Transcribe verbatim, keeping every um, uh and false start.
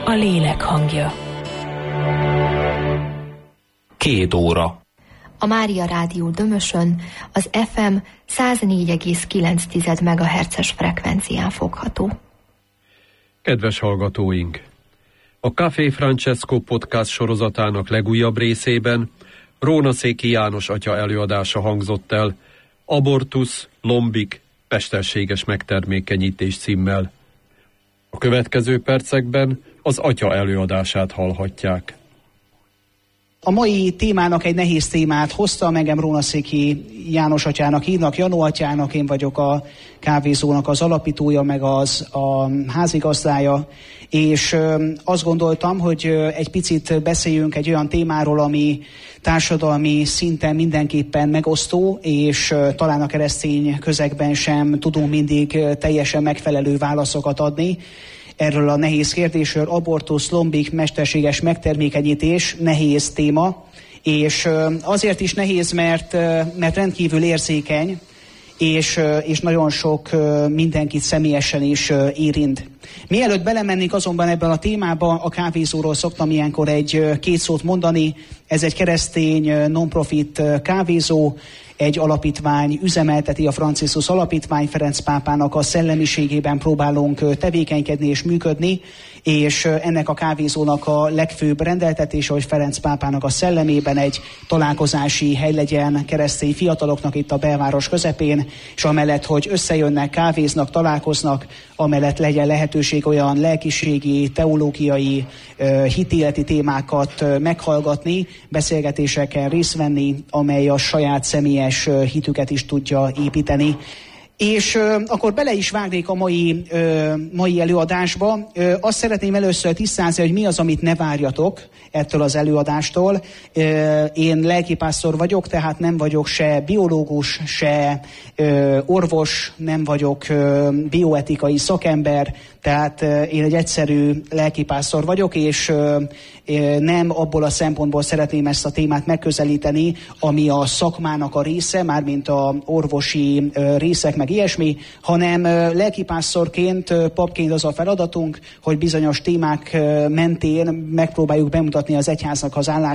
a lélek hangja. Két óra. A Mária Rádió Dömösön az ef em száznégy egész kilenc megahertzes frekvencián fogható. Kedves hallgatóink! A Café Francesco podcast sorozatának legújabb részében Rónaszéki János atya előadása hangzott el, Abortusz, lombik, mesterséges megtermékenyítés címmel. A következő percekben az atya előadását hallhatják. A mai témának egy nehéz témát hozta, engem Rónaszéki János atyának hívnak, Janó atyának, én vagyok a kávézónak az alapítója, meg az a házigazdája, és azt gondoltam, hogy egy picit beszéljünk egy olyan témáról, ami társadalmi szinten mindenképpen megosztó, és talán a keresztény közegben sem tudunk mindig teljesen megfelelő válaszokat adni. Erről a nehéz kérdésről, abortusz, lombik, mesterséges megtermékenyítés, nehéz téma, és azért is nehéz, mert, mert rendkívül érzékeny, és, és nagyon sok mindenkit személyesen is érint. Mielőtt belemennénk azonban ebben a témába, a kávézóról szoktam ilyenkor egy két szót mondani. Ez egy keresztény non-profit kávézó, egy alapítvány üzemelteti, a Franciscus Alapítvány, Ferenc pápának a szellemiségében próbálunk tevékenykedni és működni, és ennek a kávézónak a legfőbb rendeltetése, hogy Ferenc pápának a szellemében egy találkozási hely legyen keresztény fiataloknak itt a belváros közepén, és amellett, hogy összejönnek, kávéznak, találkoznak, amellett legyen lehetőség olyan lelkiségi, teológiai, hitéleti témákat meghallgatni, beszélgetéseken részt venni, amely a saját személyes hitüket is tudja építeni. És euh, akkor bele is vágnék a mai, euh, mai előadásba. Euh, azt szeretném először tisztázni, hogy mi az, amit ne várjatok ettől az előadástól. Euh, én lelkipásztor vagyok, tehát nem vagyok se biológus, se euh, orvos, nem vagyok euh, bioetikai szakember, tehát euh, én egy egyszerű lelkipásztor vagyok, és euh, nem abból a szempontból szeretném ezt a témát megközelíteni, ami a szakmának a része, mármint a orvosi euh, részek, meg ilyesmi, hanem lelkipásztorként, papként az a feladatunk, hogy bizonyos témák mentén megpróbáljuk bemutatni az egyháznak az állását,